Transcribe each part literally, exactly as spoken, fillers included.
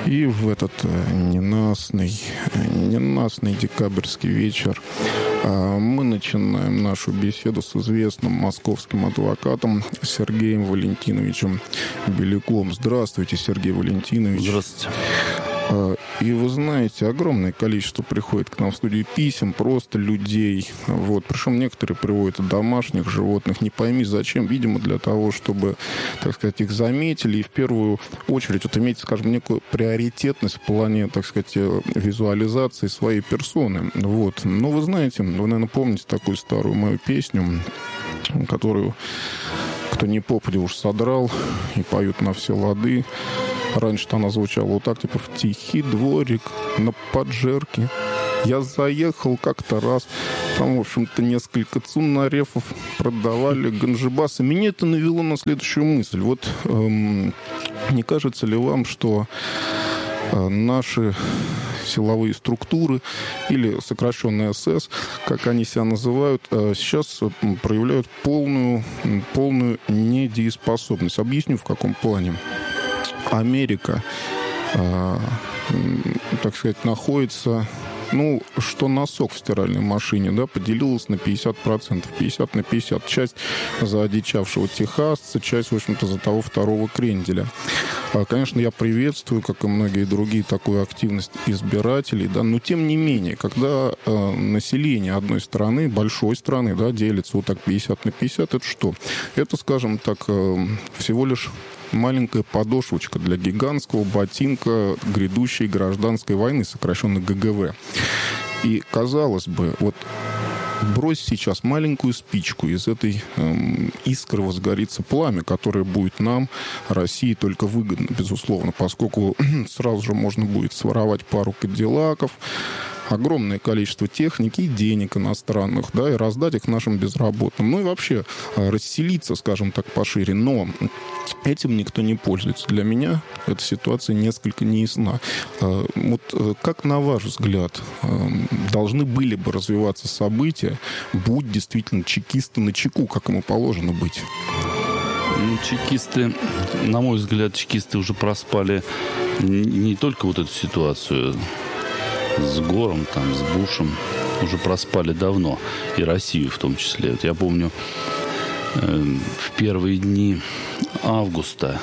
И в этот ненастный, ненастный декабрьский вечер мы начинаем нашу беседу с известным московским адвокатом Сергеем Валентиновичем Беляковым. Здравствуйте, Сергей Валентинович. Здравствуйте. И вы знаете, огромное количество приходит к нам в студию писем, просто людей. Вот. Причем некоторые приводят домашних животных, не пойми зачем, видимо, для того, чтобы, так сказать, их заметили. И в первую очередь вот иметь, скажем, некую приоритетность в плане, так сказать, визуализации своей персоны. Вот. Но вы знаете, вы, наверное, помните такую старую мою песню, которую кто не попадя уж содрал и поют на все лады. Раньше-то она звучала вот так, типа, в тихий дворик на Поджерке. Я заехал как-то раз. Там, в общем-то, несколько цунарефов продавали ганджибасы. Меня это навело на следующую мысль. Вот эм, не кажется ли вам, что э, наши силовые структуры или сокращенно эс эс, как они себя называют, э, сейчас проявляют полную, полную недееспособность? Объясню, в каком плане. Америка, э, так сказать, находится, ну, что носок в стиральной машине, да, поделилась на пятьдесят процентов, пятьдесят на пятьдесят. Часть за одичавшего техасца, часть, в общем-то, за того второго кренделя. Конечно, я приветствую, как и многие другие, такую активность избирателей, да, но тем не менее, когда э, население одной страны, большой страны, да, делится вот так пятьдесят на пятьдесят, это что? Это, скажем так, э, всего лишь маленькая подошвочка для гигантского ботинка грядущей гражданской войны, сокращенно гэ гэ вэ. И, казалось бы, вот брось сейчас маленькую спичку, из этой эм, искры возгорится пламя, которое будет нам, России, только выгодно, безусловно, поскольку сразу же можно будет своровать пару кадиллаков, огромное количество техники и денег иностранных, да, и раздать их нашим безработным. Ну и вообще расселиться, скажем так, пошире. Но этим никто не пользуется. Для меня эта ситуация несколько неясна. Вот как, на ваш взгляд, должны были бы развиваться события, будь действительно чекисты на чеку, как ему положено быть? Ну, чекисты, на мой взгляд, чекисты уже проспали не только вот эту ситуацию с Гором, там, с Бушем, уже проспали давно. И Россию в том числе. Вот я помню, э, в первые дни августа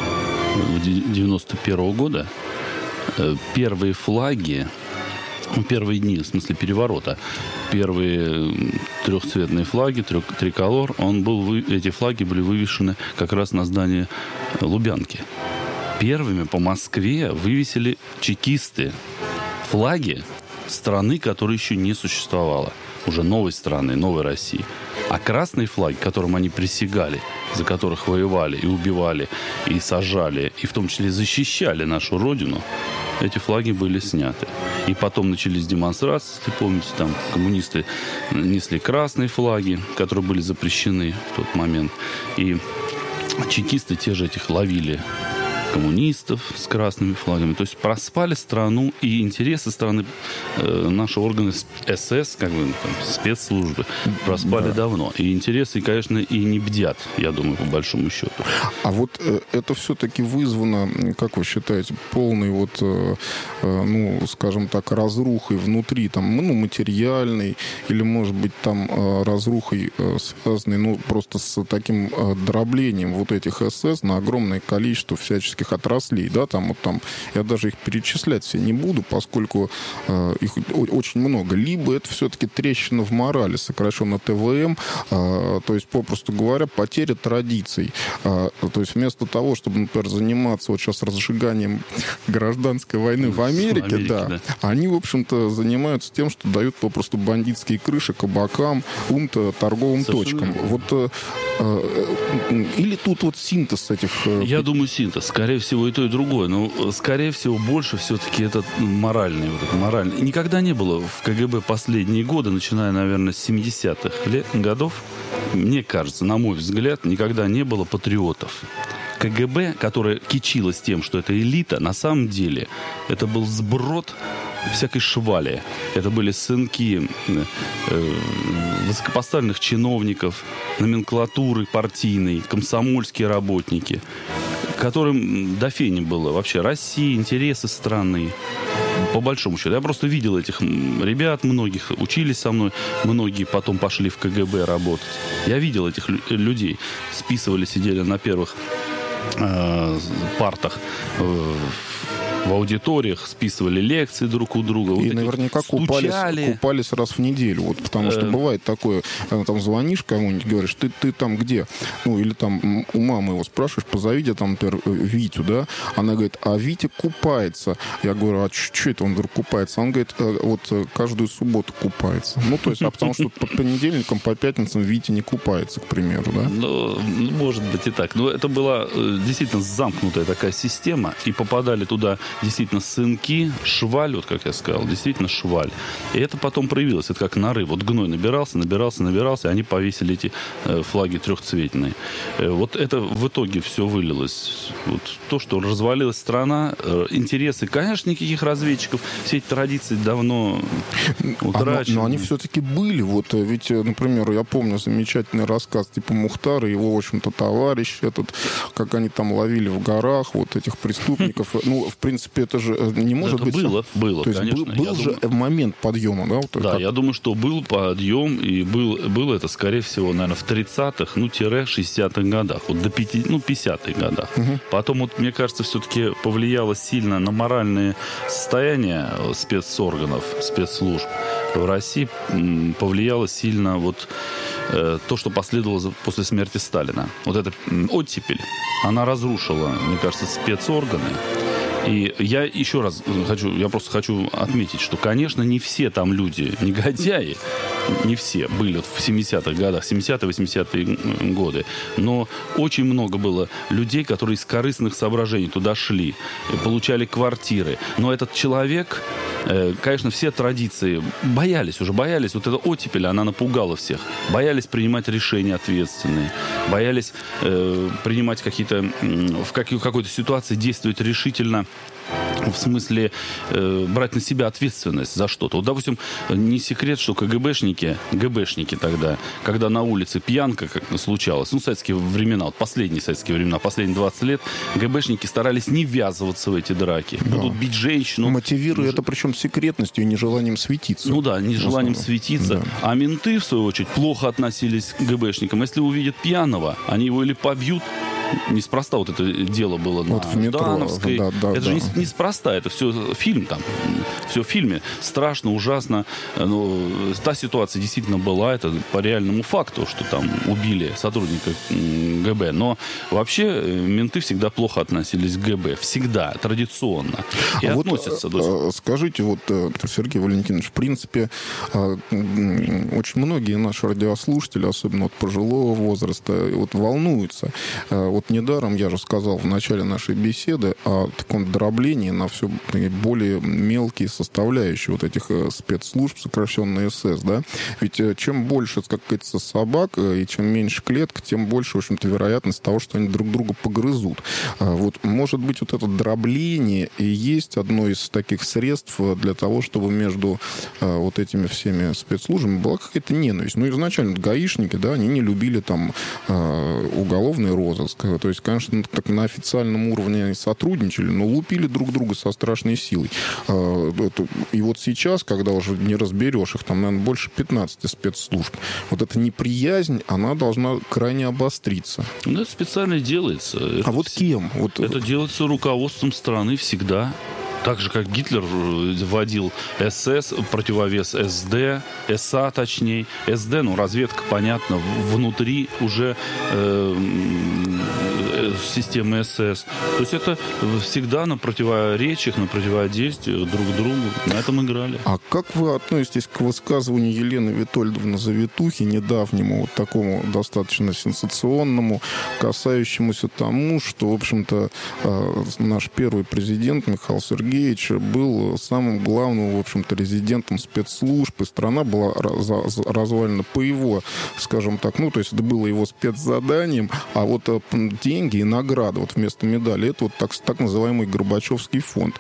девяносто первого года э, первые флаги, ну, первые дни, в смысле переворота, первые трехцветные флаги, трех, триколор, он был, вы, эти флаги были вывешены как раз на здании Лубянки. Первыми по Москве вывесили чекисты флаги страны, которая еще не существовала. Уже новой страны, новой России. А красные флаги, которым они присягали, за которых воевали и убивали, и сажали, и в том числе защищали нашу Родину, эти флаги были сняты. И потом начались демонстрации, если помните, там коммунисты несли красные флаги, которые были запрещены в тот момент. И чекисты те же этих ловили коммунистов с красными флагами. То есть проспали страну, и интересы страны, э, наши органы эс эс, как бы, там, спецслужбы, проспали да. давно. И интересы, конечно, и не бдят, я думаю, по большому счету. А вот э, это все-таки вызвано, как вы считаете, полной вот, э, э, ну, скажем так, разрухой внутри, там, ну, материальной, или, может быть, там, э, разрухой э, связанной, ну, просто с таким э, дроблением вот этих эс эс на огромное количество всяческих отраслей, да, там вот там, я даже их перечислять все не буду, поскольку э, их очень много. Либо это все-таки трещина в морали, сокращенно тэ вэ эм, э, то есть, попросту говоря, потеря традиций. Э, то есть, вместо того, чтобы, например, заниматься вот сейчас разжиганием гражданской войны в Америке, Америке да, да, они, в общем-то, занимаются тем, что дают попросту бандитские крыши кабакам, ум-то торговым Совершенно точкам. Вот, э, э, или тут вот синтез этих... Э, я думаю, синтез. Скорее всего, и то, и другое. Но, скорее всего, больше все-таки это моральный. Вот это моральный. Никогда не было в ка гэ бэ последние годы, начиная, наверное, с семидесятых годов, мне кажется, на мой взгляд, никогда не было патриотов. ка гэ бэ, которая кичилась тем, что это элита, на самом деле это был сброд всякой швали. Это были сынки э, высокопоставленных чиновников, номенклатуры партийной, комсомольские работники. которым до фени было вообще Россия, интересы страны. По большому счету. Я просто видел этих ребят, многих учились со мной, многие потом пошли в ка гэ бэ работать. Я видел этих людей. Списывали, сидели на первых э, партах э, в аудиториях, списывали лекции друг у друга. И вот наверняка вот купались, купались раз в неделю. Вот, потому что бывает такое, там звонишь кому-нибудь, говоришь, ты, ты там где? Ну, или там у мамы его спрашиваешь, позовите там, например, Витю, да? Она говорит, а Витя купается. Я говорю, а что это он вдруг купается? Он говорит, вот каждую субботу купается. Ну, то есть, а потому что по понедельникам, по пятницам Витя не купается, к примеру, да? Ну, может быть и так. Но это была действительно замкнутая такая система, и попадали туда действительно сынки, шваль, вот как я сказал, действительно шваль. И это потом проявилось, это как нарыв. Вот гной набирался, набирался, набирался, и они повесили эти э, флаги трехцветные. Э, вот это в итоге все вылилось. Вот то, что развалилась страна, э, интересы, конечно, никаких разведчиков, все эти традиции давно утрачены. Но, но они все-таки были. Вот ведь, например, я помню замечательный рассказ типа Мухтара, его, в общем-то, товарищ этот, как они там ловили в горах вот этих преступников. Ну, в принципе, это же не может это быть... было, было, То есть конечно. был, был же думаю... момент подъема, да? Вот да, как... я думаю, что был подъем, и был, было это, скорее всего, наверное, в тридцатых, ну, тире шестидесятых годах, вот до пяти, ну, пятидесятых годах. Угу. Потом, вот, мне кажется, все-таки повлияло сильно на моральное состояние спецорганов, спецслужб в России, повлияло сильно вот э, то, что последовало после смерти Сталина. Вот эта оттепель, она разрушила, мне кажется, спецорганы. И я еще раз хочу, я просто хочу отметить, что, конечно, не все там люди негодяи, не все были в семидесятых годах, семидесятые, восьмидесятые годы, но очень много было людей, которые из корыстных соображений туда шли, получали квартиры. Но этот человек, конечно, все традиции боялись уже, боялись. Вот эта оттепель, она напугала всех. Боялись принимать решения ответственные, боялись э, принимать какие-то, в какой-то ситуации действовать решительно, в смысле э, брать на себя ответственность за что-то. Вот, допустим, не секрет, что ка гэ бэшники, гэ-бэшники тогда, когда на улице пьянка, как случалось, ну, советские времена, вот последние советские времена, последние двадцать лет, гэ бэшники старались не ввязываться в эти драки. Да. Будут бить женщину. Мотивируя ну, это, причем секретностью и нежеланием светиться. Ну да, нежеланием светиться. Да. А менты, в свою очередь, плохо относились к гэ бэшникам. Если увидят пьяного, они его или побьют. Неспроста вот это дело было вот на Ждановской. Да, да, это да. же неспроста. Это все фильм там. Все в фильме. Страшно, ужасно. Но та ситуация действительно была. Это по реальному факту, что там убили сотрудника гэ бэ. Но вообще менты всегда плохо относились к гэ бэ. Всегда. Традиционно. И а относятся вот, до... Скажите, вот, Сергей Валентинович, в принципе, очень многие наши радиослушатели, особенно от пожилого возраста, вот волнуются. Вот недаром я же сказал в начале нашей беседы о таком дроблении на все более мелкие составляющие вот этих спецслужб, сокращенно эс эс, да? Ведь чем больше, как говорится, собак и чем меньше клетка, тем больше, в общем-то, вероятность того, что они друг друга погрызут. Вот, может быть, вот это дробление и есть одно из таких средств для того, чтобы между вот этими всеми спецслужбами была какая-то ненависть. Ну, изначально гаишники, да, они не любили там уголовный розыск. То есть, конечно, так на официальном уровне сотрудничали, но лупили друг друга со страшной силой. И вот сейчас, когда уже не разберешь их, там, наверное, больше пятнадцати спецслужб, вот эта неприязнь, она должна крайне обостриться. Ну, это специально делается. А это вот вс... кем? Вот... Это делается руководством страны всегда. Так же, как Гитлер вводил эс эс, противовес эс дэ, эс а точнее. эс дэ, ну, разведка, понятно, внутри уже э, системы эс эс. То есть это всегда на противоречиях, на противодействиях друг другу. На этом играли. А как вы относитесь к высказыванию Елены Витольдовны Завитухи, недавнему, вот такому достаточно сенсационному, касающемуся тому, что, в общем-то, наш первый президент Михаил Сергеевич был самым главным, в общем-то, резидентом спецслужб, и страна была развалена по его, скажем так, ну, то есть это было его спецзаданием, а вот деньги и награда вот вместо медали. Это вот так, так называемый Горбачевский фонд.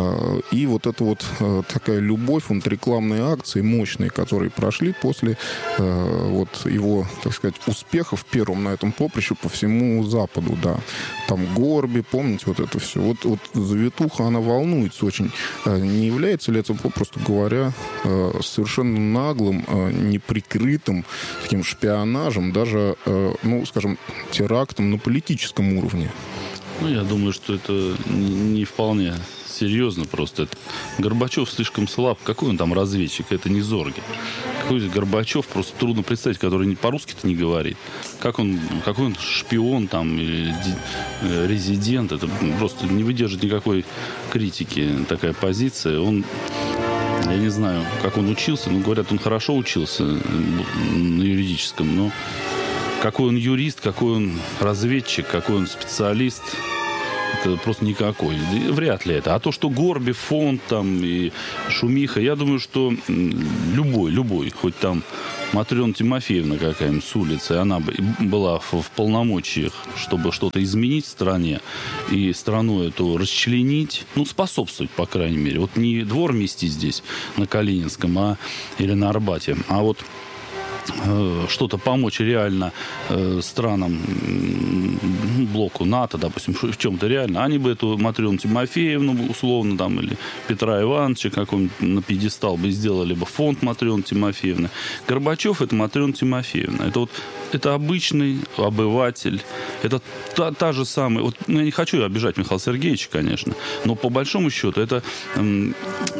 И вот это вот такая любовь, вот рекламные акции мощные, которые прошли после вот его, так сказать, успехов первым на этом поприще по всему Западу, да. Там Горби, помните, вот это все. Вот, вот завитуха, она волнуется очень. Не является ли это, попросту говоря, совершенно наглым, неприкрытым таким шпионажем, даже, ну, скажем, терактом на политическом уровне? Ну, я думаю, что это не вполне серьезно просто. Это... Горбачев слишком слаб. Какой он там разведчик? Это не Зорге. Какой Горбачев, просто трудно представить, который по-русски-то не говорит. Как он, какой он шпион там или резидент. Это просто не выдержит никакой критики такая позиция. Он, я не знаю, как он учился, но говорят, он хорошо учился на юридическом, но какой он юрист, какой он разведчик, какой он специалист, это просто никакой. Вряд ли это. А то, что Горби, фонд там и шумиха, я думаю, что любой, любой, хоть там Матрена Тимофеевна какая-нибудь с улицы, она была в, в полномочиях, чтобы что-то изменить в стране и страну эту расчленить, ну, способствовать, по крайней мере. Вот не двор мести здесь, на Калининском, а, или на Арбате, а вот что-то помочь реально э, странам э, блоку НАТО, допустим, в чем-то реально, они бы эту Матрену Тимофеевну, условно, там, или Петра Ивановича какой-нибудь на пьедестал бы сделали бы фонд Матрены Тимофеевны. Горбачев — это Матрена Тимофеевна. Это вот это обычный обыватель. Это та, та же самая... Вот, ну, я не хочу обижать Михаила Сергеевича, конечно, но по большому счету это э,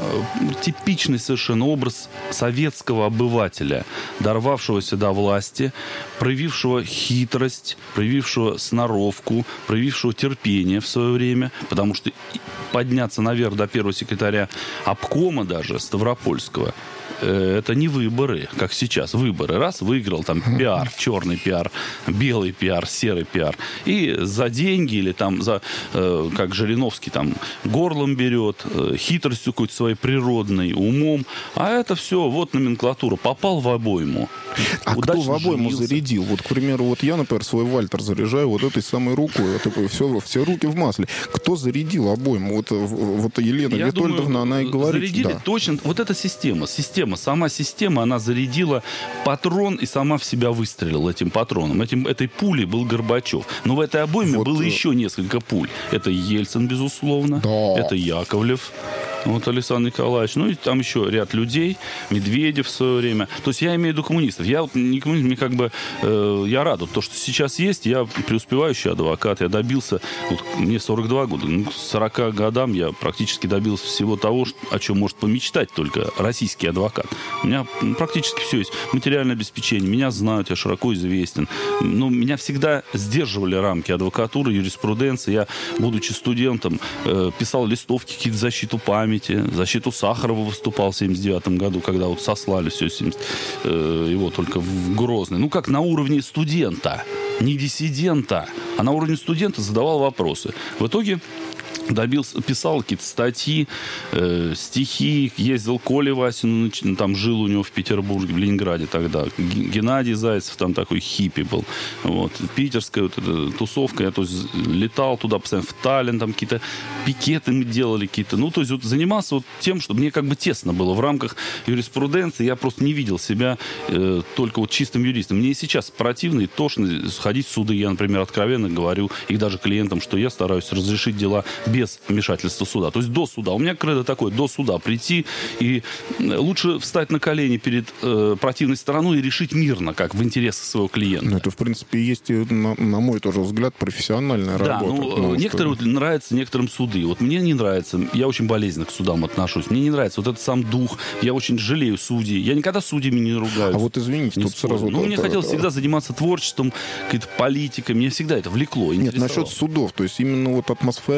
типичный совершенно образ советского обывателя, дорвавшегося до власти, проявившего хитрость, проявившего сноровку, проявившего терпение в свое время, потому что подняться наверх до первого секретаря обкома даже Ставропольского — это не выборы, как сейчас. Выборы. Раз, выиграл там пиар, черный пиар, белый пиар, серый пиар. И за деньги или там за, э, как Жириновский, там горлом берет, э, хитростью какой-то своей природной, умом. А это все, вот номенклатура. Попал в обойму. А кто в обойму женился. Зарядил? Вот, к примеру, вот я, например, свой Вальтер заряжаю вот этой самой рукой. Я такой, все, все руки в масле. Кто зарядил обойму? Вот, вот Елена я Витольдовна, думаю, она и говорит. Зарядили да. точно. Вот эта система. Система. Сама система, она зарядила патрон и сама в себя выстрелила этим патроном. Этим, этой пулей был Горбачев. Но в этой обойме вот было еще несколько пуль. Это Ельцин, безусловно. Да. Это Яковлев. Вот Александр Николаевич. Ну и там еще ряд людей. Медведев в свое время. То есть я имею в виду коммунистов. Я вот не коммунист, мне как бы э, я рад. Вот то, что сейчас есть, я преуспевающий адвокат. Я добился, вот, мне сорок два года, ну, к сорока годам я практически добился всего того, о чем может помечтать только российский адвокат. У меня практически все есть. Материальное обеспечение. Меня знают, я широко известен. Но меня всегда сдерживали рамки адвокатуры, юриспруденции. Я, будучи студентом, э, писал листовки какие-то в защиту памяти, защиту Сахарова выступал в семьдесят девятом году, когда вот сослали все семьдесят, э, его только в Грозный. Ну, как на уровне студента, не диссидента, а на уровне студента задавал вопросы. В итоге добился, писал какие-то статьи, э, стихи, ездил к Коле Васину, там жил у него в Петербурге, в Ленинграде тогда. Геннадий Зайцев там такой хиппи был. Вот. Питерская вот эта тусовка, я то есть летал туда постоянно, в Таллин, там какие-то пикеты мы делали какие-то. Ну, то есть вот занимался вот тем, что мне как бы тесно было в рамках юриспруденции. Я просто не видел себя э, только вот чистым юристом. Мне и сейчас противно и тошно сходить в суды. Я, например, откровенно говорю и даже клиентам, что я стараюсь разрешить дела без вмешательства суда. То есть до суда. У меня кредо такое, до суда прийти и лучше встать на колени перед э, противной стороной и решить мирно, как в интересах своего клиента. Ну, это, в принципе, есть, на, на мой тоже взгляд, профессиональная да, работа. Ну, ну, некоторым что... нравятся, некоторым суды. Вот мне не нравится. Я очень болезненно к судам отношусь. Мне не нравится вот этот сам дух. Я очень жалею судей. Я никогда с судьями не ругаюсь. А вот извините, тут спорю. сразу... Ну, мне хотелось всегда заниматься творчеством, какой-то политикой. Мне всегда это влекло. Нет, насчет судов. То есть именно вот атмосфера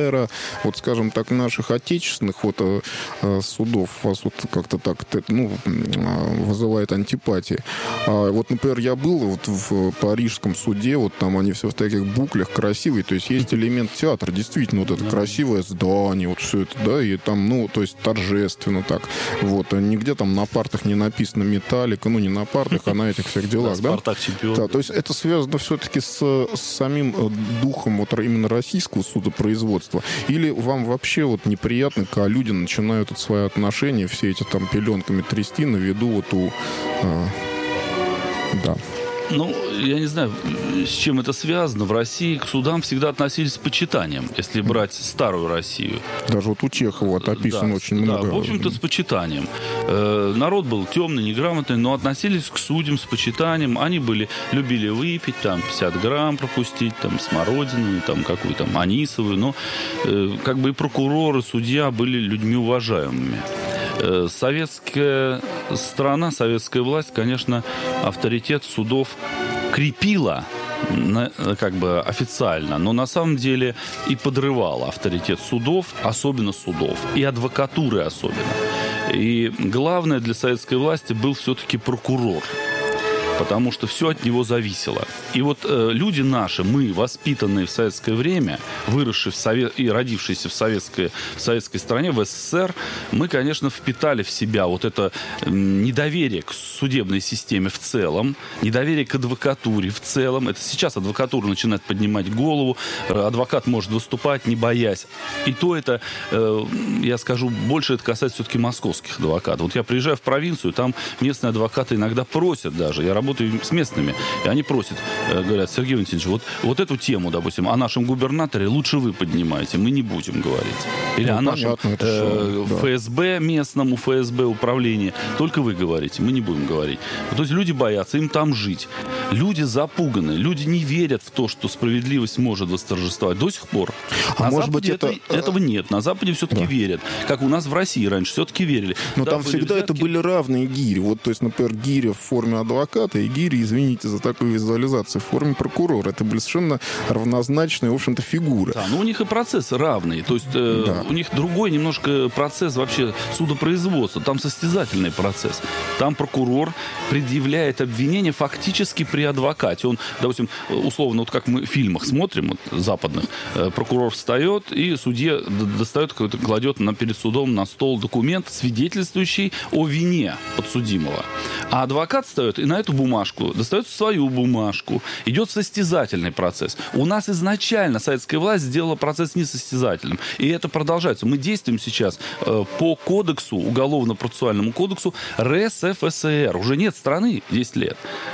вот, скажем так, наших отечественных вот судов вас вот как-то так, ну, вызывает антипатии. А вот, например, я был вот в парижском суде, вот там они все в таких буклях красивые, то есть есть элемент театра, действительно, вот это красивое здание, вот все это, да, и там, ну, то есть торжественно так, вот, нигде там на партах не написано «Металлика», ну, не на партах, а на этих всех делах, да? «Спартак» чемпион. Да, то есть это связано все-таки с, с самим духом вот именно российского судопроизводства, или вам вообще вот неприятно, когда люди начинают от свои отношения, все эти там пеленками трясти на виду вот у... А, да. Ну, я не знаю, с чем это связано. В России к судам всегда относились с почитанием, если брать старую Россию. Даже вот у Чехова вот описано да, очень да, много. Да, в общем-то, с почитанием. Э, народ был темный, неграмотный, но относились к судьям с почитанием. Они были, любили выпить, там, пятьдесят грамм пропустить, там, смородину, там, какую-то там, анисовую. Но э, как бы и прокурор, и судья были людьми уважаемыми. Советская страна, советская власть, конечно, авторитет судов крепила как бы официально, но на самом деле и подрывала авторитет судов, особенно судов, и адвокатуры особенно. И главное для советской власти был все-таки прокурор, потому что все от него зависело. И вот э, люди наши, мы, воспитанные в советское время, выросшие в совет... и родившиеся в советской, в советской стране, в СССР, мы, конечно, впитали в себя вот это э, недоверие к судебной системе в целом, недоверие к адвокатуре в целом. Это сейчас адвокатура начинает поднимать голову, э, адвокат может выступать, не боясь. И то это, э, я скажу, больше это касается все-таки московских адвокатов. Вот я приезжаю в провинцию, там местные адвокаты иногда просят даже, я работаю с местными, и они просят, говорят: Сергей Валентинович, вот, вот эту тему, допустим, о нашем губернаторе лучше вы поднимаете, мы не будем говорить. Или ну, о нашем понятно, э, да. ФСБ, местному ФСБ управлении, только вы говорите, мы не будем говорить. То есть люди боятся, им там жить. Люди запуганы, люди не верят в то, что справедливость может восторжествовать до сих пор. А на может Западе быть это... Это, этого нет. На Западе все-таки да. верят. Как у нас в России раньше все-таки верили. Но да, там всегда взятки. Это были равные гири. Вот, то есть, например, гиря в форме адвоката и гири, извините за такую визуализацию, в форме прокурора. Это были совершенно равнозначные, в общем-то, фигуры. Да, но у них и процесс равный. То есть э, да. у них другой немножко процесс вообще судопроизводства. Там состязательный процесс. Там прокурор предъявляет обвинение фактически при адвокате. Он, допустим, условно, вот как мы в фильмах смотрим, вот, западных, э, прокурор встает и судья достает, какой-то, кладет на, перед судом на стол документ, свидетельствующий о вине подсудимого. А адвокат встает и на эту бумажку достает свою бумажку. Идет состязательный процесс. У нас изначально советская власть сделала процесс несостязательным. И это продолжается. Мы действуем сейчас э, по кодексу, уголовно-процессуальному кодексу РСФСР. Уже нет страны десять лет.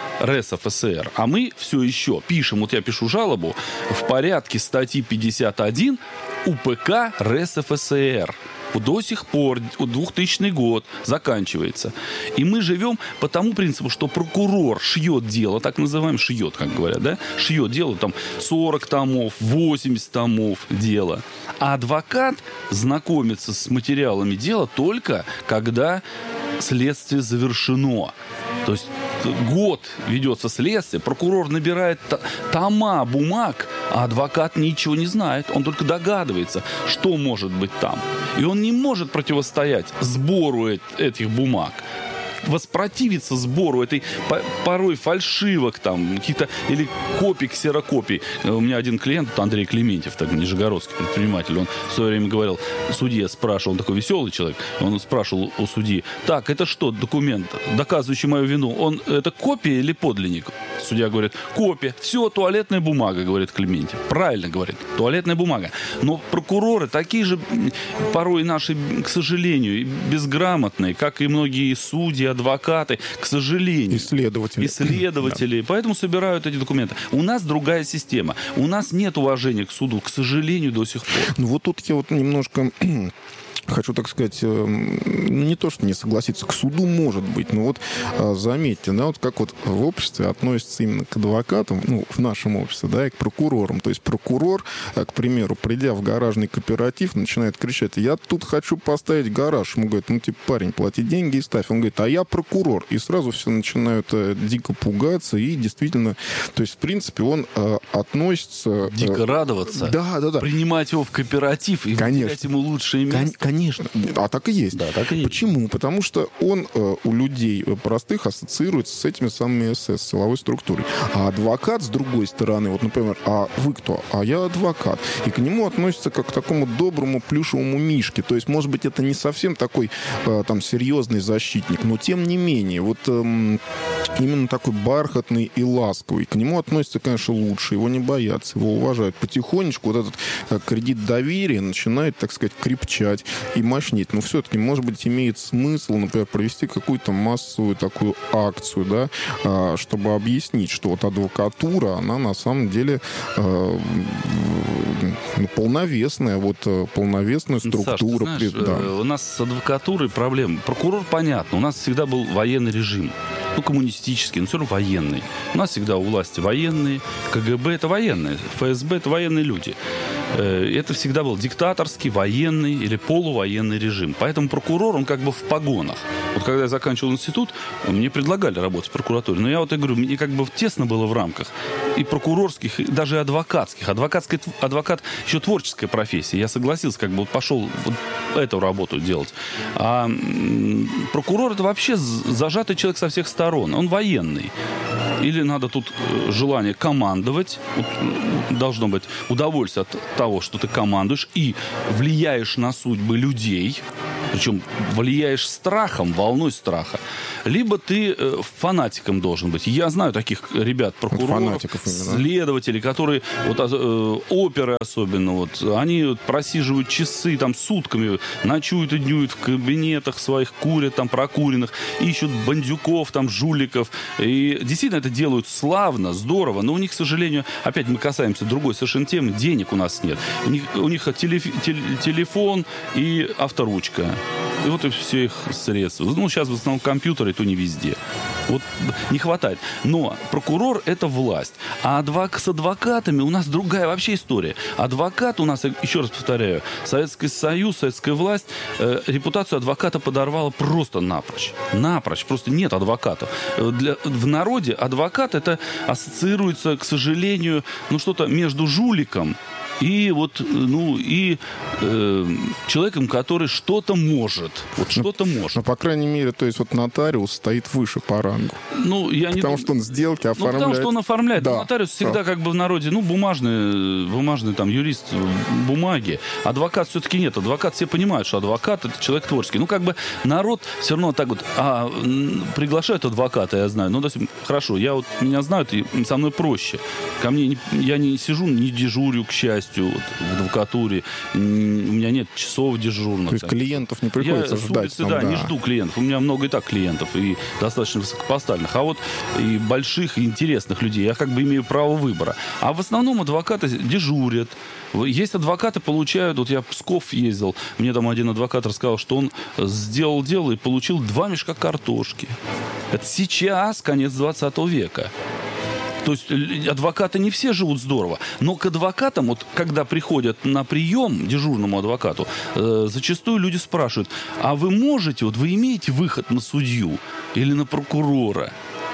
РСФСР. А мы все еще пишем, вот я пишу жалобу, в порядке статьи пятьдесят один УПК РСФСР. До сих пор, двухтысячный год заканчивается. И мы живем по тому принципу, что прокурор шьет дело, так называемый, шьет, как говорят, да? Шьет дело, там, сорок томов, восемьдесят томов дела. А адвокат знакомится с материалами дела только когда следствие завершено. То есть год ведется следствие, прокурор набирает тома бумаг, а адвокат ничего не знает. Он только догадывается, что может быть там. И он не может противостоять сбору этих бумаг, воспротивиться сбору этой порой фальшивок там, каких-то или копий, ксерокопий. У меня один клиент, Андрей Клементьев, так, нижегородский предприниматель, он в свое время говорил, судья спрашивал, он такой веселый человек, он спрашивал у судьи: так, это что, документ, доказывающий мою вину, он, это копия или подлинник? Судья говорит: копия. Все, туалетная бумага, говорит Клементьев. Правильно говорит, туалетная бумага. Но прокуроры такие же порой наши, к сожалению, безграмотные, как и многие судьи, адвокаты, к сожалению. Исследователи. Исследователи. Да. Поэтому собирают эти документы. У нас другая система. У нас нет уважения к суду, к сожалению, до сих пор. Ну вот тут я вот немножко хочу, так сказать, не то, что не согласиться, к суду может быть, но вот заметьте, да, вот как вот в обществе относятся именно к адвокатам, ну, в нашем обществе, да, и к прокурорам. То есть прокурор, к примеру, придя в гаражный кооператив, начинает кричать: я тут хочу поставить гараж. Ему говорят: ну, типа, парень, плати деньги и ставь. Он говорит: а я прокурор. И сразу все начинают дико пугаться, и действительно, то есть, в принципе, он э, относится... Дико радоваться. Да, да, да. Принимать его в кооператив и выделять ему лучшие места. Кон- Конечно. А так и есть. Да, так и есть. Почему? Потому что он э, у людей простых ассоциируется с этими самыми СС, силовой структурой. А адвокат, с другой стороны, вот, например, а вы кто? А я адвокат. И к нему относятся как к такому доброму плюшевому мишке. То есть, может быть, это не совсем такой э, там серьезный защитник, но тем не менее, вот э, именно такой бархатный и ласковый. К нему относятся, конечно, лучше. Его не боятся, его уважают. Потихонечку вот этот э, кредит доверия начинает, так сказать, крепчать и мощнеть. Но все-таки, может быть, имеет смысл, например, провести какую-то массовую такую акцию, да, чтобы объяснить, что вот адвокатура, она на самом деле э, полновесная, вот полновесная структура. Саш, ты знаешь, да. У нас с адвокатурой проблемы. Прокурор, понятно, у нас всегда был военный режим. Ну, коммунистический, но все равно военный. У нас всегда у власти военные, КГБ — это военные, ФСБ — это военные люди. Это всегда был диктаторский, военный или полувоенный режим. Поэтому прокурор, он как бы в погонах. Вот когда я заканчивал институт, мне предлагали работать в прокуратуре. Но я вот и говорю, мне как бы тесно было в рамках и прокурорских, и даже адвокатских. Адвокатская, адвокат еще творческая профессия. Я согласился, как бы вот пошел вот эту работу делать. А прокурор — это вообще зажатый человек со всех сторон. Он военный. Или надо тут желание командовать, должно быть удовольствие от того, что ты командуешь и влияешь на судьбы людей, причем влияешь страхом, волной страха. Либо ты э, фанатиком должен быть. Я знаю таких ребят, прокуроров, следователей, которые, вот, э, оперы особенно, вот, они вот, просиживают часы, там, сутками, ночуют и днюют в кабинетах своих, курят там прокуренных, ищут бандюков, там, жуликов. И действительно это делают славно, здорово, но у них, к сожалению, опять мы касаемся другой совершенно темы, денег у нас нет. У них, у них телеф, теле, телефон и авторучка. И вот и все их средства. Ну, сейчас в основном компьютеры, то не везде. Вот не хватает. Но прокурор — это власть. А адвок... с адвокатами у нас другая вообще история. Адвокат у нас, еще раз повторяю, Советский Союз, советская власть э, репутацию адвоката подорвала просто напрочь. Напрочь. Просто нет адвокатов. Для... В народе адвокат — это ассоциируется, к сожалению, ну, что-то между жуликом и вот, ну, и э, человеком, который что-то может. Вот ну, что-то может. Ну, по крайней мере, то есть вот нотариус стоит выше по рангу. Ну, я не потому не... что он сделки оформляет. Ну, потому что он оформляет. Да. Нотариус всегда да. как бы в народе, ну, бумажный, бумажный там юрист бумаги. Адвокат все-таки нет. Адвокат, все понимают, что адвокат — это человек творческий. Ну, как бы народ все равно так вот, а, приглашают адвоката, я знаю. Ну, то есть, хорошо, я вот, меня знают, и со мной проще. Ко мне, не, я не сижу, не дежурю, к счастью. Вот, в адвокатуре. У меня нет часов дежурных. То есть клиентов не приходится я ждать? Улицы, там, да, да, не жду клиентов. У меня много и так клиентов, и достаточно высокопоставленных. А вот и больших, и интересных людей. Я как бы имею право выбора. А в основном адвокаты дежурят. Есть адвокаты, получают... Вот я в Псков ездил, мне там один адвокат рассказал, что он сделал дело и получил два мешка картошки. Это сейчас конец двадцатого века. То есть адвокаты не все живут здорово. Но к адвокатам, вот когда приходят на прием, дежурному адвокату, э, зачастую люди спрашивают: а вы можете, вот вы имеете выход на судью или на прокурора?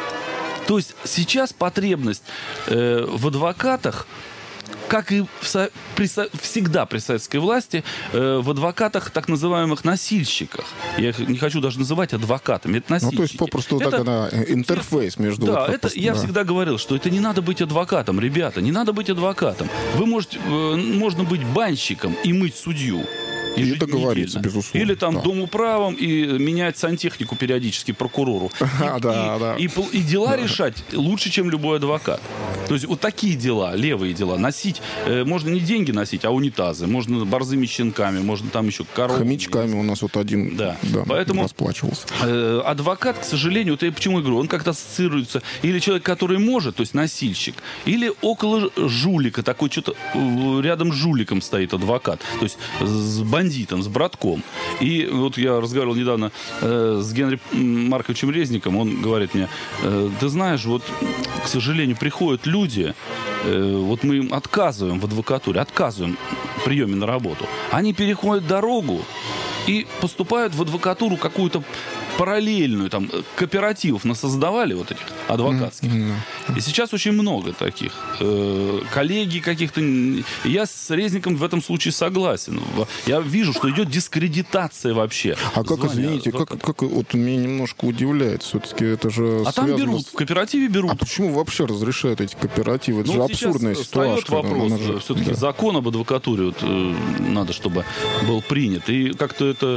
То есть сейчас потребность э, в адвокатах, как и в со... при со... всегда при советской власти, э, в адвокатах, так называемых носильщиках. Я их не хочу даже называть адвокатами. Это носильщики. Ну, то есть попросту это... так она, интерфейс между... Да, вот, это просто, я да. всегда говорил, что это не надо быть адвокатом, ребята, не надо быть адвокатом. Вы можете, э, можно быть банщиком и мыть судью. И договориться, безусловно. Или там да. домуправом и менять сантехнику периодически прокурору. А, и, да, и, да. И, и, и дела решать лучше, чем любой адвокат. То есть вот такие дела, левые дела, носить, э, можно не деньги носить, а унитазы. Можно борзыми щенками, можно там еще коровы. Хомячками у нас вот один да. Да, Поэтому расплачивался. Э, адвокат, к сожалению, вот я почему я говорю, он как-то ассоциируется или человек, который может, то есть носильщик, или около жулика, такой что-то рядом с жуликом стоит адвокат. То есть с бандитом бандитом, с братком. И вот я разговаривал недавно э, с Генри Марковичем Резником, он говорит мне, э, ты знаешь, вот, к сожалению, приходят люди, э, вот мы им отказываем в адвокатуре, отказываем в приеме на работу. Они переходят дорогу и поступают в адвокатуру какую-то параллельную, там, кооперативов насоздавали вот этих адвокатских. Mm-hmm. И сейчас очень много таких. Э, коллеги каких-то... Я с Резником в этом случае согласен. Я вижу, что идет дискредитация вообще. А как, звания, извините, адвоката. как, как вот меня немножко удивляет, все-таки это же А там берут, с... в кооперативе берут. А почему вообще разрешают эти кооперативы? Это ну, же абсурдная ситуация. Вопрос, же... все-таки да. закон об адвокатуре вот, э, надо, чтобы был принят. И как-то это...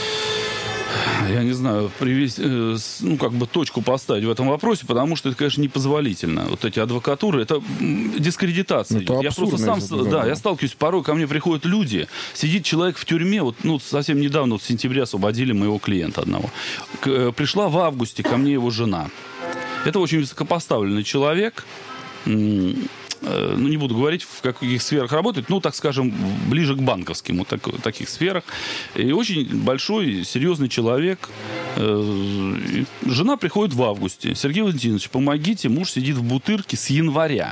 Я не знаю, привести, ну, как бы точку поставить в этом вопросе, потому что это, конечно, непозволительно. Вот эти адвокатуры, это дискредитация. Это я просто сам, да, я сталкиваюсь, порой ко мне приходят люди, сидит человек в тюрьме, вот, ну, совсем недавно, вот в сентябре освободили моего клиента одного. К, пришла в августе ко мне его жена. Это очень высокопоставленный человек, ну, не буду говорить, в каких сферах работает, ну, так скажем, ближе к банковским, вот так, таких сферах. И очень большой, серьезный человек. Жена приходит в августе. Сергей Валентинович, помогите, муж сидит в Бутырке с января.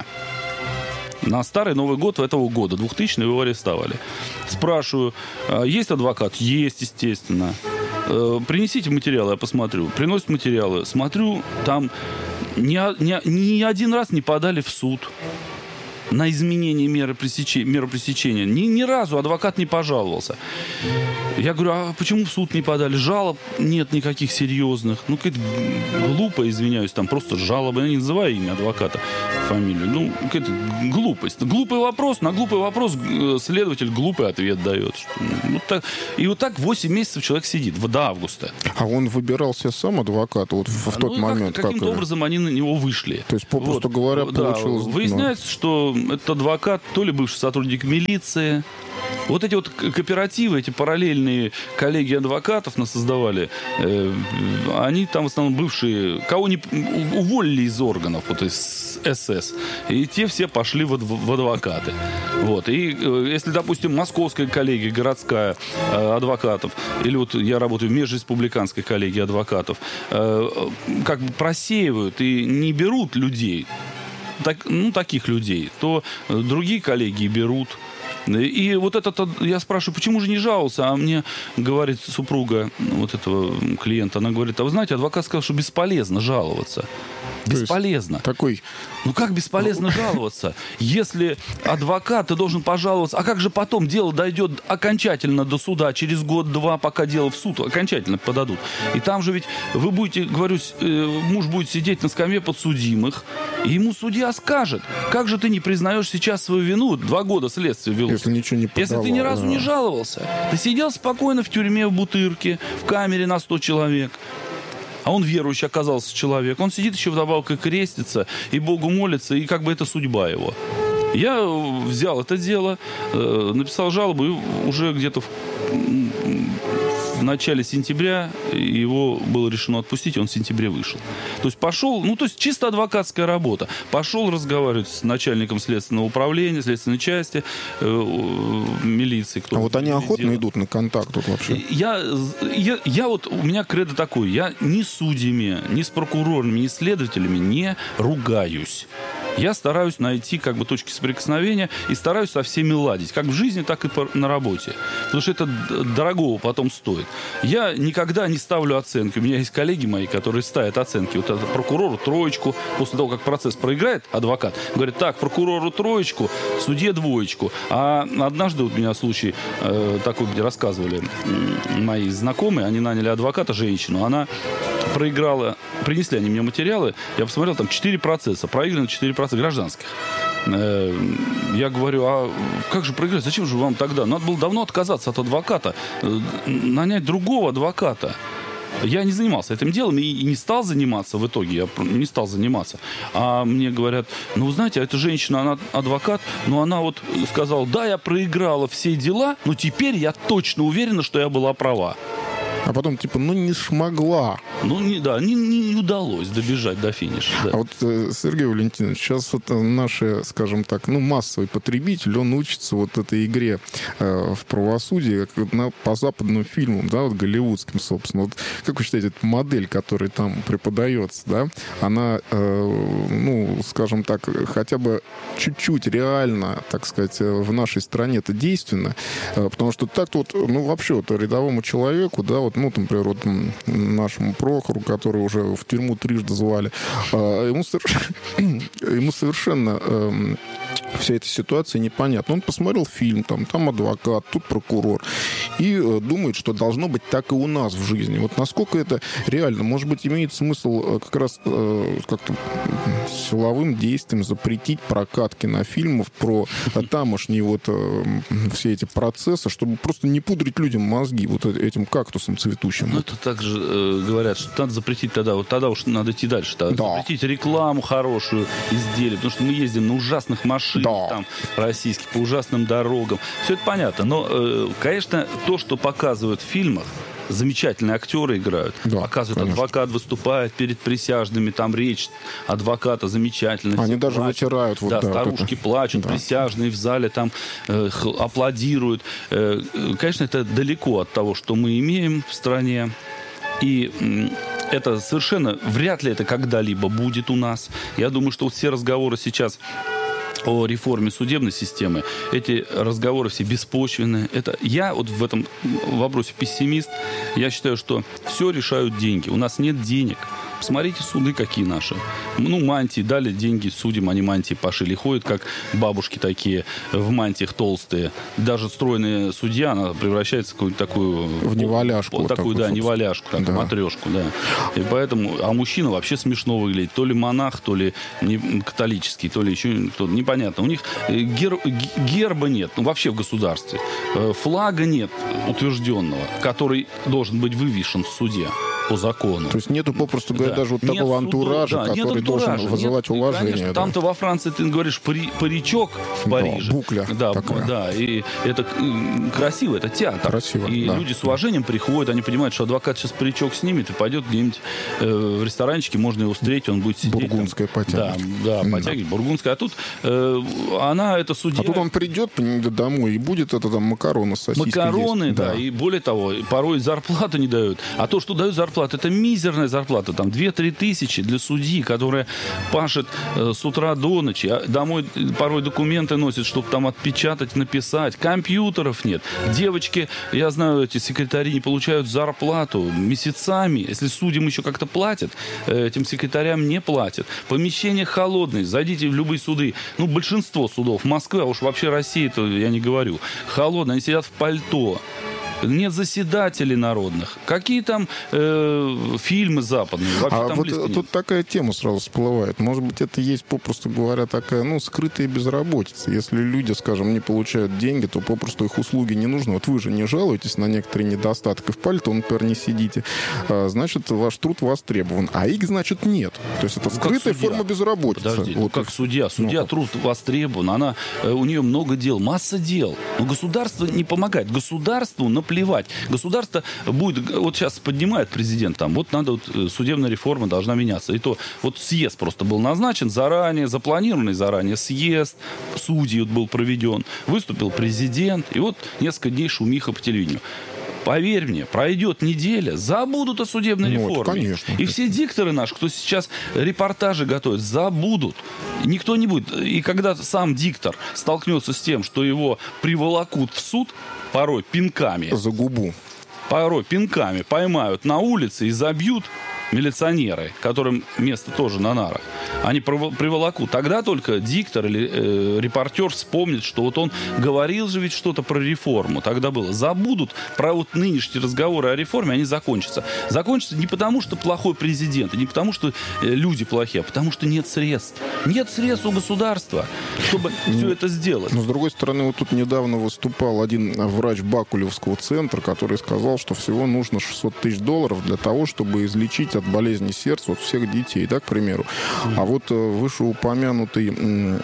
На Старый Новый год этого года, двухтысячного, его арестовали. Спрашиваю, есть адвокат? Есть, естественно. Принесите материалы, я посмотрю. Приносят материалы. Смотрю, там ни, ни, ни один раз не подали в суд на изменение меры пресечения, меры пресечения. Ни, ни разу адвокат не пожаловался. Я говорю, а почему в суд не подали? Жалоб нет никаких серьезных. Ну, какая-то глупая, извиняюсь, там просто жалоба. Я не называю имя адвоката, фамилию. Ну, какая-то глупость. Глупый вопрос, на глупый вопрос следователь глупый ответ дает. Вот так. И вот так восемь месяцев человек сидит, до августа. А он выбирался сам адвокат вот в, в тот ну, момент? Как, каким-то как образом они на него вышли. То есть, попросту вот. говоря, да, получилось... Выясняется, ну... что этот адвокат то ли бывший сотрудник милиции. Вот эти вот кооперативы, эти параллельные коллеги адвокатов насоздавали, э, они там в основном бывшие, кого не уволили из органов, вот из СС, и те все пошли в, в адвокаты. Вот. И э, если, допустим, московская коллегия, городская э, адвокатов, или вот я работаю в межреспубликанской коллегии адвокатов, э, как бы просеивают и не берут людей, так, ну, таких людей, то другие коллеги берут. И вот это, я спрашиваю, почему же не жаловался? А мне говорит супруга вот этого клиента, она говорит, а вы знаете, адвокат сказал, что бесполезно жаловаться. Бесполезно. Такой... Ну как бесполезно жаловаться? Если адвокат, ты должен пожаловаться. А как же потом дело дойдет окончательно до суда, через год-два, пока дело в суд окончательно подадут? И там же ведь вы будете, говорю, муж будет сидеть на скамье подсудимых, и ему судья скажет, как же ты не признаешь сейчас свою вину? Два года следствие вело. Если ничего не подавал, Если ты ни разу да. не жаловался. Ты сидел спокойно в тюрьме в Бутырке, в камере на сто человек. А он верующий оказался человек. Он сидит еще вдобавок и крестится, и Богу молится, и как бы это судьба его. Я взял это дело, написал жалобу, и уже где-то в, в начале сентября его было решено отпустить, и он в сентябре вышел. То есть пошел, ну то есть чисто адвокатская работа. Пошел разговаривать с начальником следственного управления, следственной части, э, милиции. Кто а вот они охотно дело. идут на контакт тут вообще? Я, я, я вот, у меня кредо такое, я ни с судьями, ни с прокурорами, ни с следователями не ругаюсь. Я стараюсь найти как бы точки соприкосновения и стараюсь со всеми ладить. Как в жизни, так и на работе. Потому что это дорогого потом стоит. Я никогда не ставлю оценки. У меня есть коллеги мои, которые ставят оценки. Вот это прокурору троечку. После того, как процесс проиграет, адвокат говорит, так, прокурору троечку, судье двоечку. А однажды у меня случай э, такой, где рассказывали э, мои знакомые, они наняли адвоката, женщину. Она проиграла, принесли они мне материалы. Я посмотрел, там четыре процесса. Проиграно четыре процесса гражданских. Я говорю, а как же проиграть? Зачем же вам тогда? Надо было давно отказаться от адвоката, нанять другого адвоката. Я не занимался этим делом и не стал заниматься в итоге. Я не стал заниматься. А мне говорят, ну, вы знаете, эта женщина, она адвокат, но она вот сказала, да, я проиграла все дела, но теперь я точно уверена, что я была права. А потом, типа, ну не смогла. Ну, не, да, не, не удалось добежать до финиша. Да. А вот, Сергей Валентинович, сейчас вот наши, скажем так, ну, массовый потребитель, он учится вот этой игре э, в правосудии как на, по западным фильмам, да, вот голливудским, собственно. Вот, как вы считаете, эта модель, которая там преподается, да, она, э, ну, скажем так, хотя бы чуть-чуть реально, так сказать, в нашей стране это действенно, э, потому что так-то вот, ну, вообще вот рядовому человеку, да, вот, ну, например, вот нашему Прохору, который уже в тюрьму трижды звали, э, ему, соверш... ему совершенно э, вся эта ситуация непонятна. Он посмотрел фильм, там, там адвокат, тут прокурор, и э, думает, что должно быть так и у нас в жизни. Вот насколько это реально? Может быть, имеет смысл э, как раз э, как-то силовым действием запретить прокат кинофильмов про э, тамошние вот э, все эти процессы, чтобы просто не пудрить людям мозги вот этим кактусом цветущим. Ну, это также э, говорят, что надо запретить тогда, вот тогда уж надо идти дальше. Тогда да. Запретить рекламу хорошую изделий, потому что мы ездим на ужасных машинах, да. Там, российских, по ужасным дорогам. Все это понятно. Но, э, конечно, то, что показывают в фильмах, замечательные актеры играют. Да, показывают, конечно. Адвокат выступает перед присяжными, там речь адвоката замечательная. Они даже плачут, вытирают. Вот, да, да, старушки это. плачут, да. Присяжные в зале там э, аплодируют. Э, конечно, это далеко от того, что мы имеем в стране. И э, это совершенно, вряд ли это когда-либо будет у нас. Я думаю, что вот все разговоры сейчас о реформе судебной системы, эти разговоры все беспочвенные. Это я вот в этом вопросе пессимист. Я считаю, что все решают деньги. У нас нет денег. Посмотрите суды, какие наши. Ну, мантии дали деньги судьям, они мантии пошили. Ходят, как бабушки такие, в мантиях толстые. Даже стройная судья, она превращается в какую-то такую... В неваляшку. Такую, такую да, неваляшку, как да. матрешку, да. И поэтому... А мужчина вообще смешно выглядит. То ли монах, то ли не, католический, то ли еще... То, непонятно. У них гер, герба нет, ну, вообще в государстве. Флага нет утвержденного, который должен быть вывешен в суде по закону. То есть нету, попросту говоря, да. даже вот нет такого антуража, да, который должен антуража. вызывать нет, уважение. Конечно, да. Там-то во Франции, ты говоришь, пари, паричок в Париже. Да, букля да, такая. Да, и это красиво, это театр. Красиво, и да. люди с уважением приходят, они понимают, что адвокат сейчас паричок снимет и пойдет где-нибудь э, в ресторанчике, можно его встретить, он будет сидеть. Бургундская потягивать. Да, да, потягивать, бургундская. А тут э, она, это судья... А тут он придет домой, и будет это там макароны с сосиской. Макароны, да. да, и более того, порой зарплату не дают. А то, что дают зарплату, это мизерная зарплата, там две-три тысячи для судьи, которая пашет э, с утра до ночи, а домой порой документы носит, чтобы там отпечатать, написать. Компьютеров нет. Девочки, я знаю, эти секретари не получают зарплату месяцами. Если судьям еще как-то платят, э, этим секретарям не платят. Помещения холодные. Зайдите в любые суды. Ну, большинство судов. Москва, а уж вообще Россия, то я не говорю. Холодные. Они сидят в пальто. Нет заседателей народных. Какие там э, фильмы западные? Вообще, а там вот тут нет. Такая тема сразу всплывает. Может быть, это есть, попросту говоря, такая, ну, скрытая безработица. Если люди, скажем, не получают деньги, то попросту их услуги не нужны. Вот вы же не жалуетесь на некоторые недостатки. В пальто, например, не сидите. А, значит, ваш труд востребован. А их, значит, нет. То есть это ну, скрытая форма безработицы. Подожди, вот ну, как их... судья. Судья, ну, труд востребован. Она, у нее много дел, масса дел. Но государство не помогает. Государству на плевать. Государство будет... Вот сейчас поднимает президент там, вот надо вот, судебная реформа должна меняться. И то вот съезд просто был назначен заранее, запланированный заранее съезд, судей вот был проведен, выступил президент, и вот несколько дней шумиха по телевидению. Поверь мне, пройдет неделя, забудут о судебной ну, реформе. Конечно. И все дикторы наши, кто сейчас репортажи готовит, забудут. Никто не будет. И когда сам диктор столкнется с тем, что его приволокут в суд, порой пинками. За губу. Порой пинками поймают на улице и забьют милиционеры, которым место тоже на нарах. Они приволокут. Тогда только диктор или э, репортер вспомнит, что вот он говорил же ведь что-то про реформу. Тогда было. Забудут про вот нынешние разговоры о реформе, они закончатся. Закончатся не потому, что плохой президент, и не потому, что э, люди плохие, а потому, что нет средств. Нет средств у государства, чтобы все это сделать. Но, с другой стороны, вот тут недавно выступал один врач Бакулевского центра, который сказал, что всего нужно шестьсот тысяч долларов для того, чтобы излечить от болезни сердца вот всех детей, да, к примеру. Mm. А вот э, вышеупомянутый э,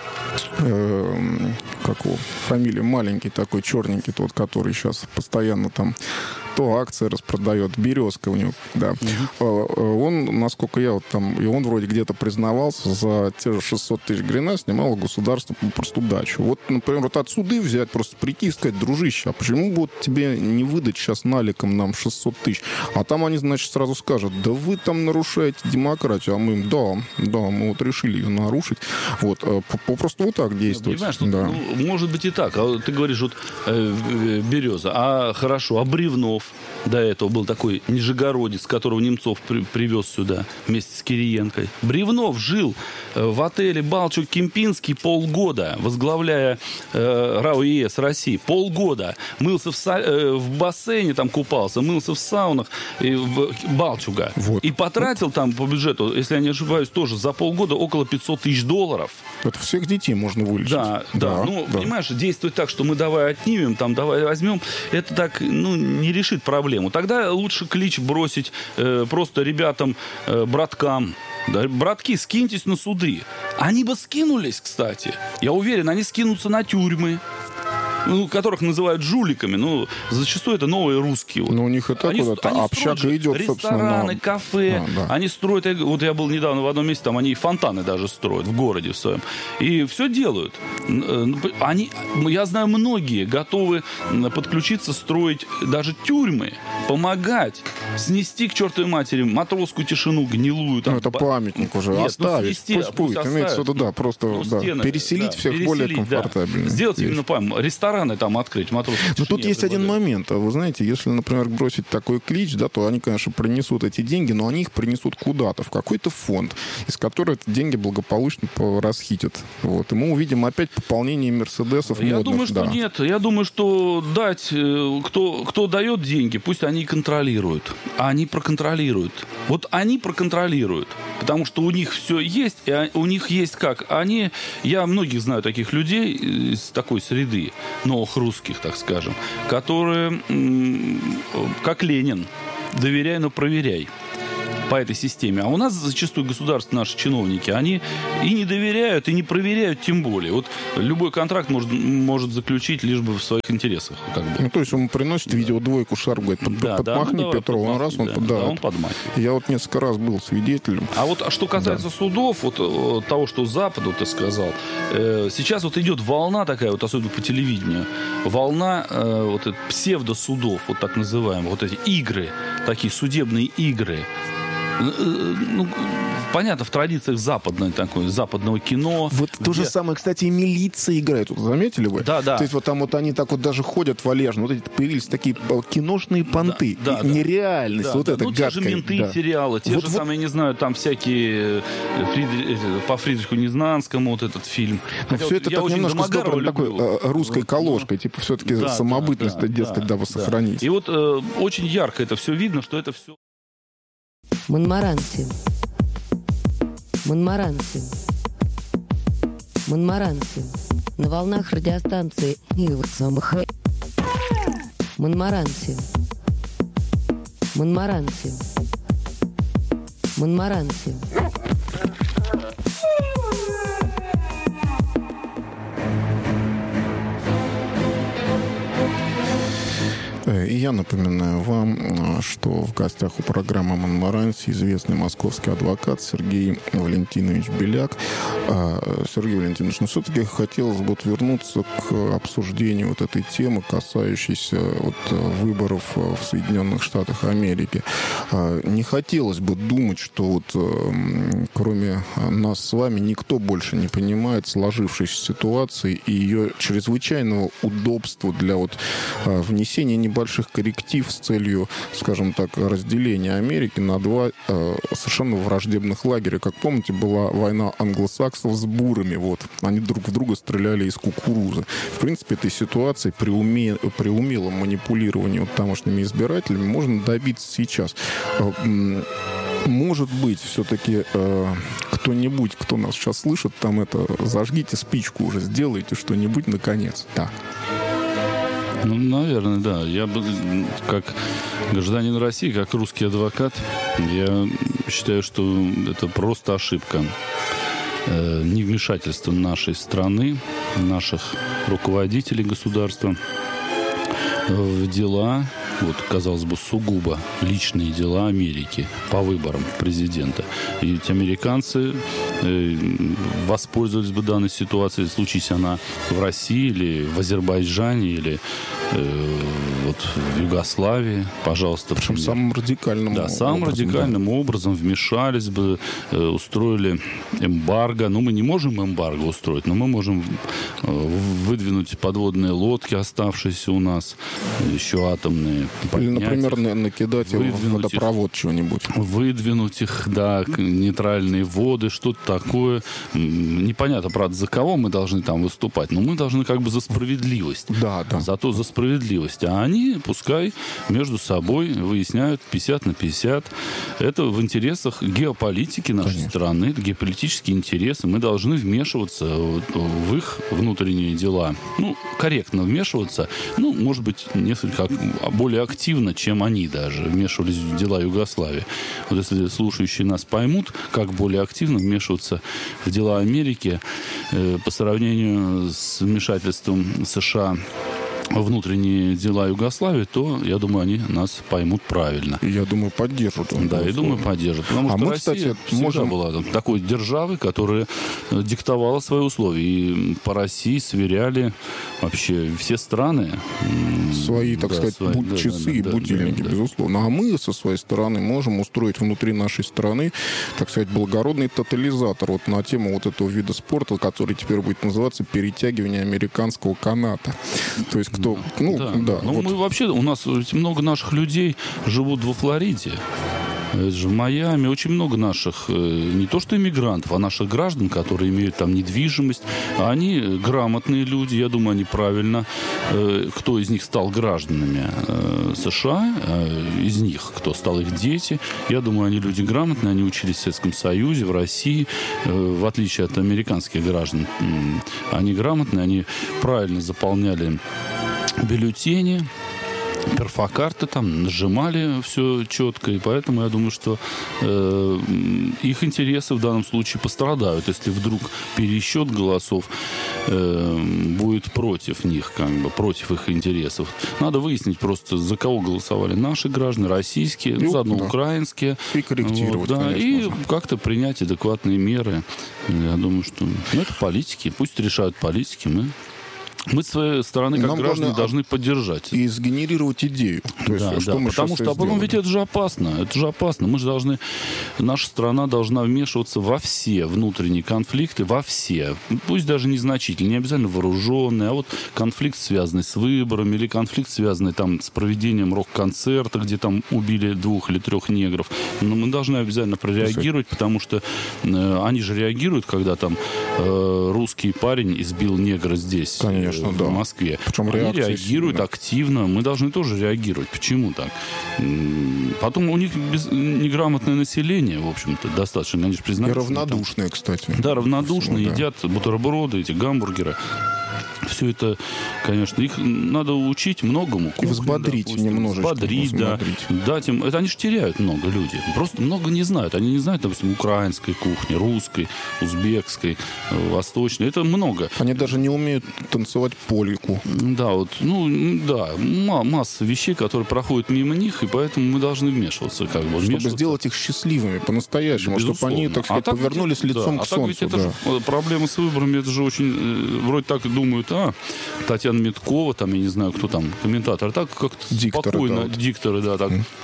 э, как его, фамилия маленький такой, черненький тот, который сейчас постоянно там то акции распродает. Березка у него, да. Угу. Он, насколько я вот там, и он вроде где-то признавался, за те же шестьсот тысяч гривен снимало государство просто дачу. Вот, например, вот отсюда взять, просто прийти и сказать: дружище, а почему бы вот тебе не выдать сейчас наликом нам шестьсот тысяч? А там они, значит, сразу скажут: да вы там нарушаете демократию. А мы им: да, да, мы вот решили ее нарушить. Вот, попросту вот так действовать. Понимаешь, что, да. ну, может быть и так. А ты говоришь, вот э, Береза. А хорошо, а Бревнов до этого был такой нижегородец, которого Немцов при, привез сюда вместе с Кириенкой. Бревнов жил в отеле Балчук-Кемпинский полгода, возглавляя э, РАО ЕС России. Полгода. Мылся в, са, э, в бассейне, там купался, мылся в саунах э, в Балчуга. Вот. И потратил там по бюджету, если я не ошибаюсь, тоже за полгода около пятьсот тысяч долларов. Это всех детей можно вылечить. Да, да. да ну, да. Понимаешь, действовать так, что мы давай отнимем, там, давай возьмем, это так, ну, не решит проблему. Тогда лучше клич бросить э, просто ребятам, э, браткам. Да, братки, скиньтесь на суды. Они бы скинулись, кстати. Я уверен, они скинутся на тюрьмы, ну, которых называют жуликами. Ну, зачастую это новые русские. Вот. Ну, у них это они, куда-то они общага идет, рестораны, собственно. На... кафе. А, да. Они строят... Вот я был недавно в одном месте, там они фонтаны даже строят в городе в своем. И все делают. Они, я знаю, многие готовы подключиться, строить даже тюрьмы, помогать, снести к чертовой матери матросскую тишину гнилую. Там, ну, это памятник уже. Нет, оставить. Ну, снести, пусть, пусть будет. Имеется в виду, да, просто ну, да, стены, переселить да, всех переселить, более комфортабельно. Да. Сделать вещь. Именно памятник. Рестораны там открыть, матросскую тишину. Но тут есть один момент. Вы знаете, если, например, бросить такой клич, да, то они, конечно, принесут эти деньги, но они их принесут куда-то, в какой-то фонд, из которого эти деньги благополучно расхитят. Вот. И мы увидим опять пополнение мерседесов Я модных. думаю, что да. нет. Я думаю, что дать, кто, кто дает деньги, пусть они контролируют. А они проконтролируют. Вот они проконтролируют. Потому что у них все есть, и у них есть как? Они, я многих знаю таких людей из такой среды, новых русских, так скажем, которые, как Ленин, доверяй, но проверяй. По этой системе. А у нас зачастую государственные наши чиновники, они и не доверяют, и не проверяют тем более. Вот любой контракт может, может заключить лишь бы в своих интересах. Как бы. Ну, то есть он приносит да. видеодвойку, шар, говорит, под, да, подмахни да, ну, Петрова, он раз, он, да, да, он подмахивает. Я вот несколько раз был свидетелем. А вот а что касается да. судов, вот того, что Западу ты сказал, э, сейчас вот идет волна такая, вот особенно по телевидению, волна э, вот псевдосудов, вот так называемых, вот эти игры, такие судебные игры. Ну, понятно, в традициях западной, такой, западного кино. Вот где... то же самое, кстати, и милиция играет. Вот заметили вы? Да, да. То есть вот там вот они так вот даже ходят валежно. Вот эти появились такие киношные понты. Да, да, нереальность. Да, вот да. это ну, гадкая. те же менты, да. сериалы. Те вот, же вот... самые, я не знаю, там всякие Фридри... по Фридриху Незнанскому вот этот фильм. Но все это так немножко с такой русской колошкой. Типа все-таки да, самобытность, да, дескать, да, дабы да. сохранить. И вот э, очень ярко это все видно, что это все... Монмаранси. Монмаранси. Монмаранси. На волнах радиостанции Монмаранси. Монмаранси. Монмаранси. И я напоминаю вам, что в гостях у программы «Монмаранси» известный московский адвокат Сергей Валентинович Беляк. Сергей Валентинович, ну все-таки хотелось бы вот вернуться к обсуждению вот этой темы, касающейся вот выборов в Соединенных Штатах Америки. Не хотелось бы думать, что вот кроме нас с вами никто больше не понимает сложившейся ситуации и ее чрезвычайного удобства для вот внесения небольших корректив с целью, скажем так, разделения Америки на два э, совершенно враждебных лагеря. Как помните, была война англосаксов с бурами. Вот. Они друг в друга стреляли из кукурузы. В принципе, этой ситуации при, уме... при умелом манипулировании вот тамошними избирателями можно добиться сейчас. Может быть, все-таки э, кто-нибудь, кто нас сейчас слышит, там это, зажгите спичку уже, сделайте что-нибудь наконец. Да. Ну, наверное, да. Я бы, как гражданин России, как русский адвокат, я считаю, что это просто ошибка. Э, невмешательство нашей страны, наших руководителей государства в дела вот, казалось бы, сугубо личные дела Америки по выборам президента. И эти американцы э, воспользовались бы данной ситуацией, случись она в России или в Азербайджане, или э, вот в Югославии, пожалуйста. Причем пример. самым радикальным да, самым образом. радикальным да. образом вмешались бы, э, устроили эмбарго. Ну, мы не можем эмбарго устроить, но мы можем э, выдвинуть подводные лодки, оставшиеся у нас, еще атомные. Или, например, их, накидать в водопровод их, чего-нибудь. Выдвинуть их, да, нейтральные воды, что-то такое. Непонятно, правда, за кого мы должны там выступать, но мы должны как бы за справедливость. Да, да. Зато за справедливость. А они, пускай, между собой выясняют пятьдесят на пятьдесят. Это в интересах геополитики нашей Конечно. страны, это геополитические интересы. Мы должны вмешиваться в их внутренние дела. Ну, корректно вмешиваться. Ну, может быть, несколько более активно, чем они даже вмешивались в дела Югославии. Вот если слушающие нас поймут, как более активно вмешиваться в дела Америки э, по сравнению с вмешательством США внутренние дела Югославии, то, я думаю, они нас поймут правильно. И, я думаю, поддержат. Да, я думаю, поддержат. Потому а что мы, Россия кстати, всегда можем... была там, такой державой, которая диктовала свои условия. И по России сверяли вообще все страны. Свои, так да, сказать, свои, будь, да, часы да, и да, будильники, да, да, безусловно. А мы со своей стороны можем устроить внутри нашей страны, так сказать, благородный тотализатор вот на тему вот этого вида спорта, который теперь будет называться перетягивание американского каната. То есть кто... Ну, да, да, ну вот. мы вообще, у нас много наших людей живут во Флориде. Это же в Майами очень много наших, не то что иммигрантов, а наших граждан, которые имеют там недвижимость. Они грамотные люди, я думаю, они правильно. Кто из них стал гражданами США, из них, кто стал их дети, я думаю, они люди грамотные, они учились в Советском Союзе, в России, в отличие от американских граждан. Они грамотные, они правильно заполняли бюллетени, перфокарты там, нажимали все четко, и поэтому я думаю, что э, их интересы в данном случае пострадают, если вдруг пересчет голосов э, будет против них, как бы, против их интересов. Надо выяснить просто, за кого голосовали наши граждане, российские, ну, заодно да. украинские. И корректировать, вот, да, и как-то принять адекватные меры. Я думаю, что ну, это политики, пусть решают политики, мы... Мы с своей стороны, как Нам граждане, должны поддержать. И сгенерировать идею. То есть, да, что да, мы потому что, а потом ведь это же опасно. Это же опасно. Мы же должны, наша страна должна вмешиваться во все внутренние конфликты, во все. Пусть даже незначительные, не обязательно вооруженные, а вот конфликт, связанный с выборами, или конфликт, связанный там с проведением рок-концерта, где там убили двух или трех негров. Но мы должны обязательно прореагировать, потому что э, они же реагируют, когда там э, русский парень избил негра здесь. Конечно. В да. Москве. Причем они реагируют сильно. активно. Мы должны тоже реагировать. Почему так? Потом у них без... неграмотное население, в общем-то, достаточно, конечно, признать. И равнодушные, там... кстати. Да, равнодушные, всему, едят да. бутерброды, эти гамбургеры. Все это, конечно, их надо учить многому. Кухню, и взбодрить допустим, немножечко. Взбодрить, да. Дать им... Это они же теряют много люди. Просто много не знают. Они не знают, допустим, украинской кухни, русской, узбекской, восточной. Это много. Они даже не умеют танцевать польку. Да, вот, ну, да. Масса вещей, которые проходят мимо них, и поэтому мы должны вмешиваться. Как бы, чтобы сделать их счастливыми по-настоящему, чтобы они, так сказать, а повернулись так, лицом да, к а солнцу. Так ведь да. это же, проблема с выборами, это же очень... Вроде так думают, а, Татьяна Миткова, там, я не знаю, кто там, комментатор, так как-то дикторы, спокойно, да, вот. дикторы, да, так... Mm.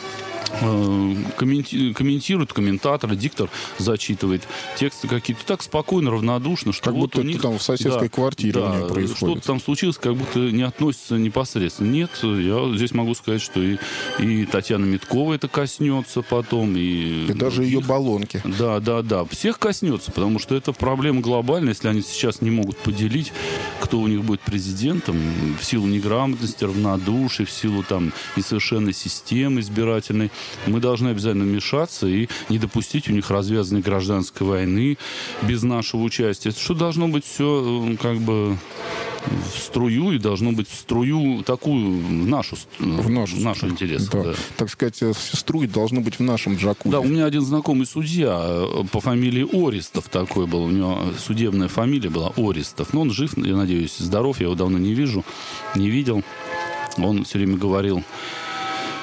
комментирует комментатор, диктор зачитывает тексты какие-то так спокойно, равнодушно, что как вот будто у них там в соседской да, квартире да, у них происходит. Что-то там случилось, как будто не относится непосредственно. Нет, я здесь могу сказать, что и, и Татьяна Миткова это коснется потом, и, и даже ее баллонки. Да, да, да. Всех коснется, потому что это проблема глобальная. Если они сейчас не могут поделить, кто у них будет президентом, в силу неграмотности, равнодушия, в силу там несовершенной системы избирательной, мы должны обязательно вмешаться и не допустить у них развязанной гражданской войны без нашего участия. Это что должно быть все как бы в струю, и должно быть в струю такую, в нашу, в нашу, в нашу интерес. Да. Да. Так сказать, все струи должны быть в нашем джакузи. Да, у меня один знакомый судья по фамилии Ористов такой был. У него судебная фамилия была Ористов. Но он жив, я надеюсь, здоров. Я его давно не вижу, не видел. Он все время говорил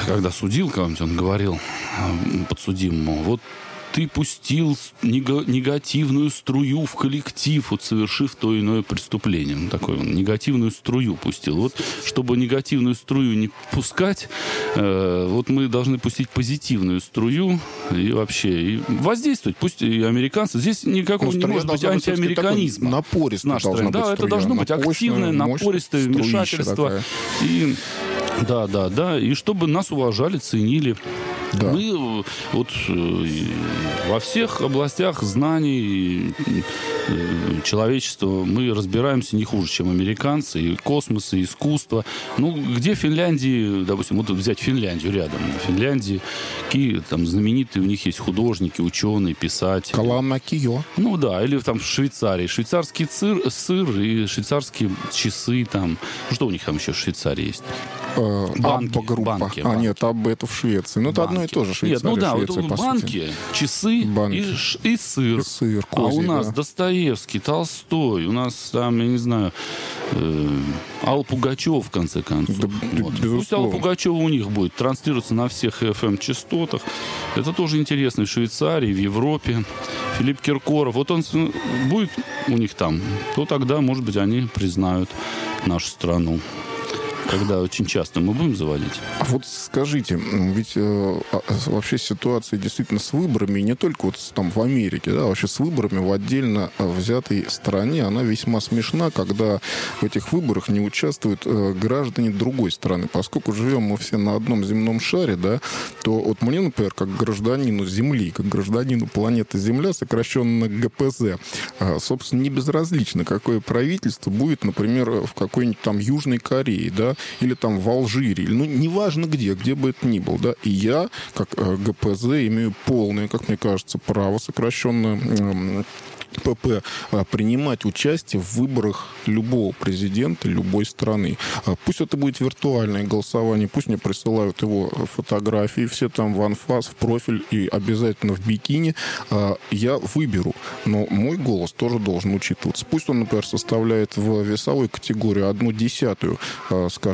когда судил кого-нибудь, он говорил подсудимому: вот ты пустил негативную струю в коллектив, вот совершив то или иное преступление. Ну, такой он, негативную струю пустил. Вот, чтобы негативную струю не пускать, э, вот мы должны пустить позитивную струю и вообще и воздействовать. Пусть и американцы. Здесь никакого ну, не может быть антиамериканизма. Напористая должна быть Да, это должно быть активное, напористое вмешательство. И, да, да, да. И чтобы нас уважали, ценили. Да. Мы вот во всех областях знаний человечества мы разбираемся не хуже, чем американцы. И космос, и искусство. Ну, где в Финляндии, допустим, вот взять Финляндию рядом. В Финляндии какие там знаменитые у них есть художники, ученые, писатели. Каламакио. Ну да, или там в Швейцарии. Швейцарский сыр, сыр и швейцарские часы там. Ну, что у них там еще в Швейцарии есть? Банки, Абба-группа. Банки, а, банки. нет, Абба это в Швеции. Ну, это одно и то же. Швейцария, нет, ну да, Швеция, вот по банки, сути. часы банки. И, и сыр. И сыр, козий, а у нас да. Достоевский, Толстой, у нас там, я не знаю, э, Алла Пугачева, в конце концов. Да, вот. Пусть Алла Пугачева у них будет транслироваться на всех эф эм-частотах. Это тоже интересно. В Швейцарии, в Европе. Филипп Киркоров. Вот он будет у них там, то тогда, может быть, они признают нашу страну. Когда очень часто мы будем заводить. А вот скажите, ведь э, вообще ситуация действительно с выборами, не только вот там в Америке, да, вообще с выборами в отдельно взятой стране, она весьма смешна, когда в этих выборах не участвуют э, граждане другой страны. Поскольку живем мы все на одном земном шаре, да, то вот мне, например, как гражданину Земли, как гражданину планеты Земля, сокращенно гэ пэ зэ, э, собственно, не безразлично, какое правительство будет, например, в какой-нибудь там Южной Корее, да, или там в Алжире, ну, неважно где, где бы это ни был, да, и я, как э, гэ пэ зэ, имею полное, как мне кажется, право, сокращенное э, пэ пэ, э, принимать участие в выборах любого президента любой страны. Э, пусть это будет виртуальное голосование, пусть мне присылают его фотографии, все там в анфас, в профиль и обязательно в бикини, э, я выберу, но мой голос тоже должен учитываться. Пусть он, например, составляет в весовой категории одну десятую, э, скажем,